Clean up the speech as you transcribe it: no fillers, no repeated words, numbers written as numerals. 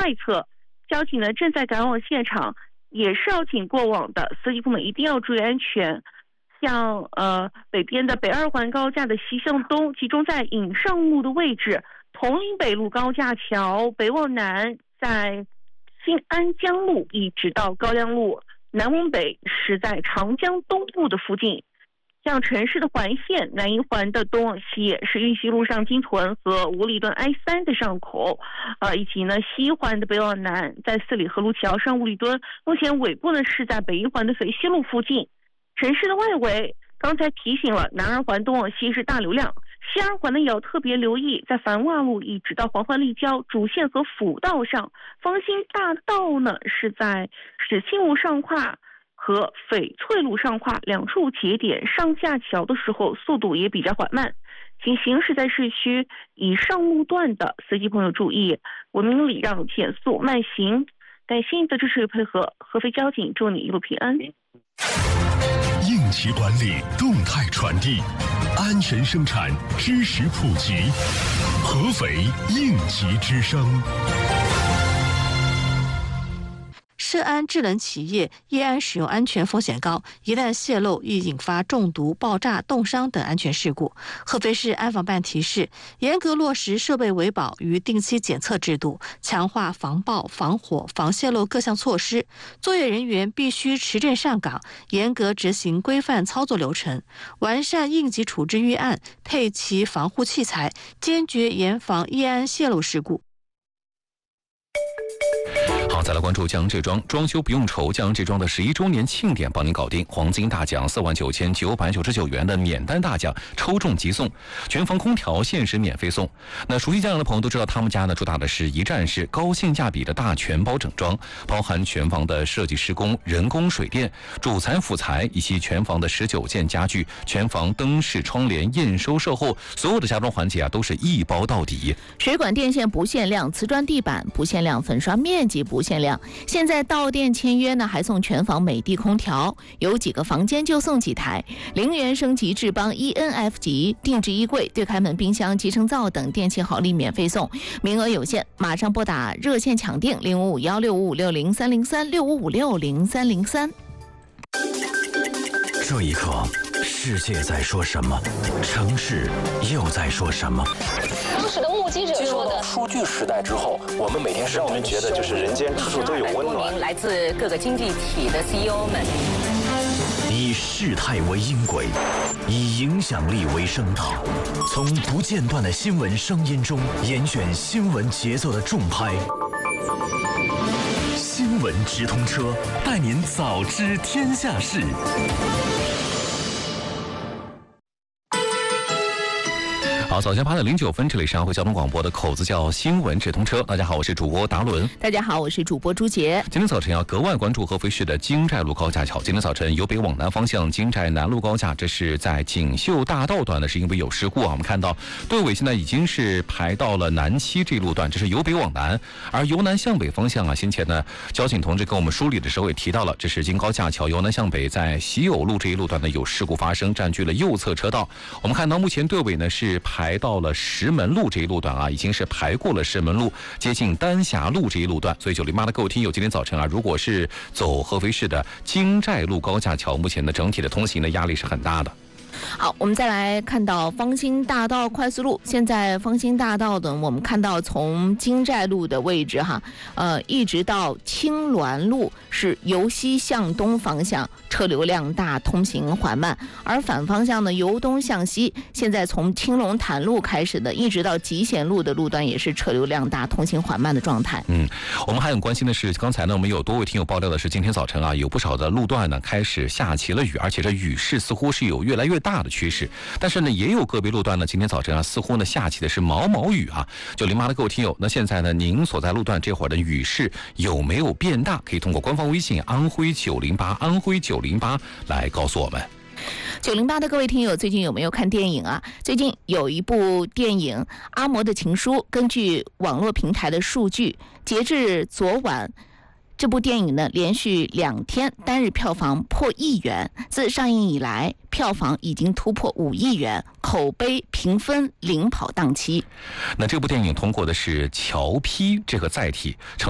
外侧，交警呢正在赶往现场，也是要请过往的司机朋友们一定要注意安全。像北边的北二环高架的西向东，集中在引上路的位置；铜陵北路高架桥北往南，在新安江路一直到高粱路；南往北是在长江东部的附近。像城市的环线，南一环的东往西是运西路上金屯和五里墩 I3 的上口，以及呢西一环的北往南，在四里河路桥上五里墩。目前尾部呢是在北一环的肥西路附近。城市的外围，刚才提醒了，南二环东往西是大流量，西二环呢也要特别留意，在繁华路一直到黄环立交主线和辅道上，芳兴大道呢是在始兴路上跨和翡翠路上跨两处节点上下桥的时候，速度也比较缓慢，请行驶在市区以上路段的司机朋友注意，文明礼让，减速慢行。感谢您的支持与配合，合肥交警祝你一路平安。 应急管理，动态传递，安全生产，知识普及。合肥应急之声。 涉安制冷企业液氨使用安全风险高，一旦泄漏易引发中毒、爆炸、冻伤等安全事故。合肥市安防办提示，严格落实设备维保与定期检测制度，强化防爆、防火、防泄漏各项措施。作业人员必须持证上岗，严格执行规范操作流程，完善应急处置预案，配齐防护器材，坚决严防液氨泄漏事故。 好，再来关注江浙庄，装修不用愁，江浙庄的11周年庆典帮您搞定，黄金大奖49999元的免单大奖抽中即送，全房空调限时免费送。那熟悉家长的朋友都知道，他们家呢主打的是一站式高性价比的大全包整装，包含全房的设计施工、人工水电、主材辅材以及全房的19件家具、全房灯饰窗帘验收售后，所有的家装环节都是一包到底。 水管电线不限量，瓷砖地板不限量，粉刷面积不限量。现在到店签约呢，还送全房美的空调，有几个房间就送几台。0元升级智邦 ENF 级定制衣柜、对开门冰箱、集成灶等电器好礼免费送，名额有限，马上拨打热线抢订05516560030365560303。 这一刻，世界在说什么？城市又在说什么？ 当时的目击者说的， 数据时代之后，我们每天让我们觉得就是人间处处都有温暖。 来自各个经济体的 CEO 们， 以事态为音轨，以影响力为声道，从不间断的新闻声音中严选新闻节奏的重拍。新闻直通车，带您早知天下事。 好，早间8点09分，这里是安徽交通广播的口子叫新闻直通车。大家好，我是主播达伦。 大家好，我是主播朱杰。 今天早晨要格外关注合肥市的京寨路高架桥。今天早晨由北往南方向京寨南路高架，这是在锦绣大道段呢，是因为有事故啊。我们看到队尾现在已经是排到了南七这一路段，这是由北往南。而由南向北方向啊，先前呢交警同志跟我们梳理的时候也提到了，这是京高架桥由南向北在喜友路这一路段呢有事故发生，占据了右侧车道。我们看到目前队尾呢是排到了石门路这一路段啊，已经是排过了石门路，接近丹霞路这一路段。所以908的各位听友，今天早晨啊，如果是走合肥市的京寨路高架桥，目前的整体的通行的压力是很大的。 好，我们再来看到芳兴大道快速路。现在芳兴大道的，我们看到从京寨路的位置一直到青鸾路是由西向东方向车流量大，通行缓慢。而反方向呢，由东向西，现在从青龙潭路开始的，一直到集贤路的路段也是车流量大，通行缓慢的状态。 我们还很关心的是，刚才呢我们有多位听友爆料的是，今天早晨啊，有不少的路段呢开始下起了雨，而且这雨势似乎是有越来越大的趋势。但是呢，也有个别路段呢，今天早晨啊，似乎呢下起的是毛毛雨啊。908的各位听友，那现在呢，您所在路段这会儿的雨势有没有变大？可以通过官方微信安徽908安徽908来告诉我们。 908的各位听友，最近有没有看电影啊？最近有一部电影《阿嬷的情书》，根据网络平台的数据，截至昨晚，这部电影呢连续2天单日票房破1亿元，自上映以来票房已经突破5亿元，口碑评分领跑档期。 那这部电影通过的是桥批这个载体。